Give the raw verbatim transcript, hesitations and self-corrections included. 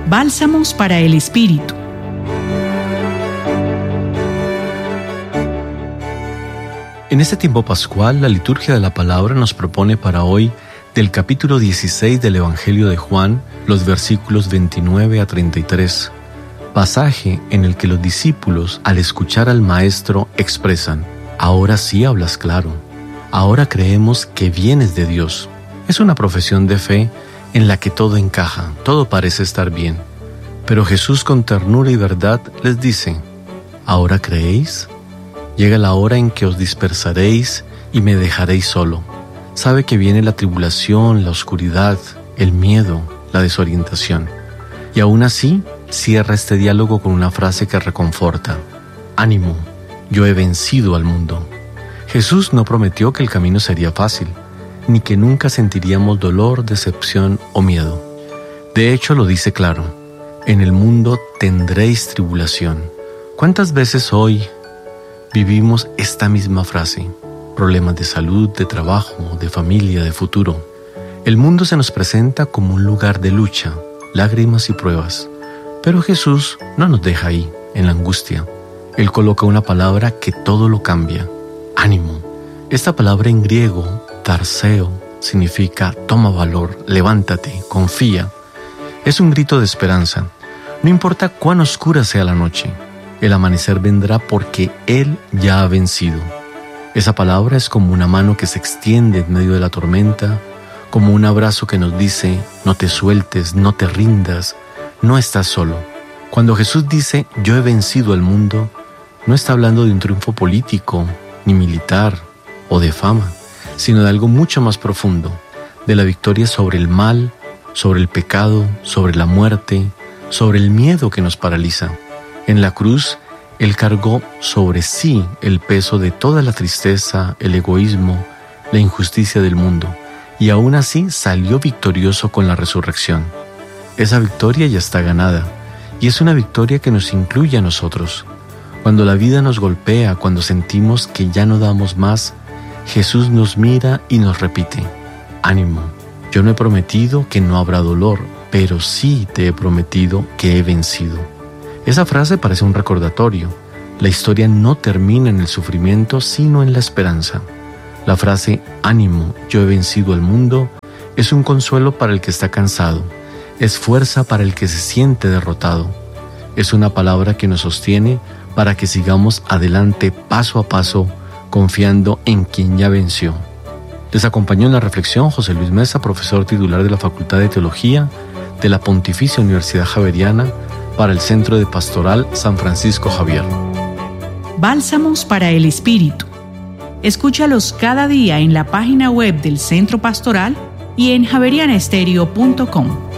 Bálsamos para el Espíritu. En este tiempo pascual, la liturgia de la palabra nos propone para hoy, del capítulo dieciséis del Evangelio de Juan, los versículos veintinueve a treinta y tres, pasaje en el que los discípulos, al escuchar al Maestro, expresan: ahora sí hablas claro, ahora creemos que vienes de Dios. Es una profesión de fe en la que todo encaja, todo parece estar bien. Pero Jesús, con ternura y verdad, les dice: ¿ahora creéis? Llega la hora en que os dispersaréis y me dejaréis solo. Sabe que viene la tribulación, la oscuridad, el miedo, la desorientación. Y aún así, cierra este diálogo con una frase que reconforta: ánimo, yo he vencido al mundo. Jesús no prometió que el camino sería fácil, ni que nunca sentiríamos dolor, decepción o miedo. De hecho, lo dice claro: en el mundo tendréis tribulación. ¿Cuántas veces hoy vivimos esta misma frase? Problemas de salud, de trabajo, de familia, de futuro. El mundo se nos presenta como un lugar de lucha, lágrimas y pruebas. Pero Jesús no nos deja ahí, en la angustia. Él coloca una palabra que todo lo cambia: ánimo. Esta palabra en griego, tarseo, significa toma valor, levántate, confía. Es un grito de esperanza. No importa cuán oscura sea la noche, el amanecer vendrá porque Él ya ha vencido. Esa palabra es como una mano que se extiende en medio de la tormenta, como un abrazo que nos dice: no te sueltes, no te rindas, no estás solo. Cuando Jesús dice yo he vencido al mundo, no está hablando de un triunfo político, ni militar, o de fama, sino de algo mucho más profundo, de la victoria sobre el mal, sobre el pecado, sobre la muerte, sobre el miedo que nos paraliza. En la cruz, Él cargó sobre sí el peso de toda la tristeza, el egoísmo, la injusticia del mundo, y aún así salió victorioso con la resurrección. Esa victoria ya está ganada, y es una victoria que nos incluye a nosotros. Cuando la vida nos golpea, cuando sentimos que ya no damos más, Jesús nos mira y nos repite: ánimo, yo no he prometido que no habrá dolor, pero sí te he prometido que he vencido. Esa frase parece un recordatorio. La historia no termina en el sufrimiento, sino en la esperanza. La frase ánimo, yo he vencido al mundo es un consuelo para el que está cansado, es fuerza para el que se siente derrotado. Es una palabra que nos sostiene para que sigamos adelante paso a paso, confiando en quien ya venció. Les acompañó en la reflexión José Luis Mesa, profesor titular de la Facultad de Teología de la Pontificia Universidad Javeriana, para el Centro de Pastoral San Francisco Javier. Bálsamos para el Espíritu. Escúchalos cada día en la página web del Centro Pastoral y en javeriana estéreo punto com.